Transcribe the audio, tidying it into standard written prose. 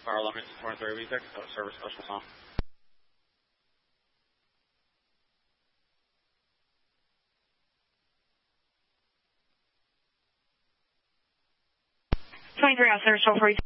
Power limit 23 VTEC, service special song. Service 12